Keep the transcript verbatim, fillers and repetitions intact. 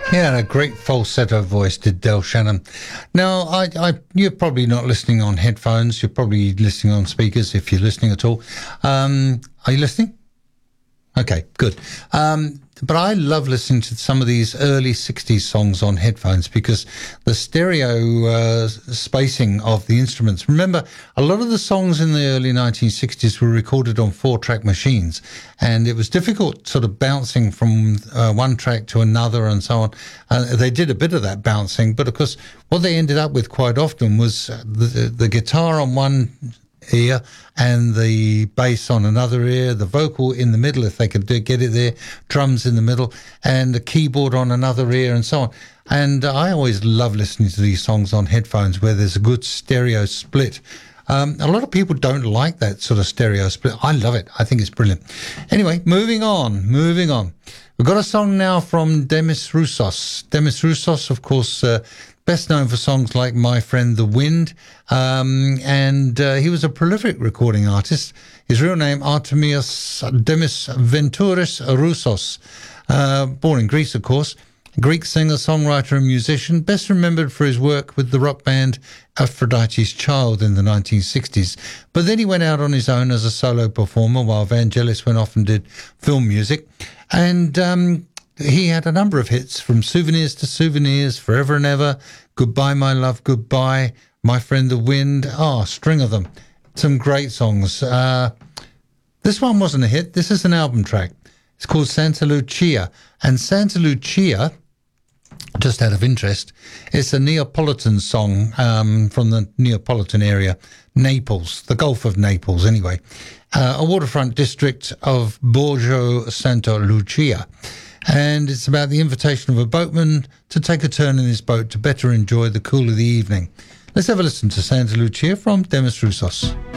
Yeah, a great falsetto voice did Del Shannon. Now, I, I, you're probably not listening on headphones. You're probably listening on speakers if you're listening at all. Um, are you listening? Okay, good. Um, but I love listening to some of these early sixties songs on headphones because the stereo uh, spacing of the instruments. Remember, a lot of the songs in the early nineteen sixties were recorded on four-track machines, and it was difficult sort of bouncing from uh, one track to another and so on. Uh, they did a bit of that bouncing, but of course, what they ended up with quite often was the, the guitar on one ear and the bass on another ear, the vocal in the middle if they could do, get it there, drums in the middle, and the keyboard on another ear and so on. And uh, I always love listening to these songs on headphones where there's a good stereo split. Um, a lot of people don't like that sort of stereo split. I love it. I think it's brilliant. Anyway, moving on, moving on. We've got a song now from Demis Roussos. Demis Roussos, of course, uh, best known for songs like My Friend the Wind, um, and uh, he was a prolific recording artist. His real name, Artemios Demis Ventouris Roussos, uh, born in Greece, of course. Greek singer, songwriter and musician, best remembered for his work with the rock band Aphrodite's Child in the nineteen sixties. But then he went out on his own as a solo performer while Vangelis went off and did film music. And um, he had a number of hits, from Souvenirs to Souvenirs, Forever and Ever, Goodbye My Love, Goodbye, My Friend the Wind. Oh, a string of them. Some great songs. Uh, this one wasn't a hit. This is an album track. It's called Santa Lucia. And Santa Lucia, just out of interest, it's a Neapolitan song um, from the Neapolitan area, Naples, the Gulf of Naples anyway, uh, a waterfront district of Borgo Santa Lucia. And it's about the invitation of a boatman to take a turn in his boat to better enjoy the cool of the evening. Let's have a listen to Santa Lucia from Demis Roussos.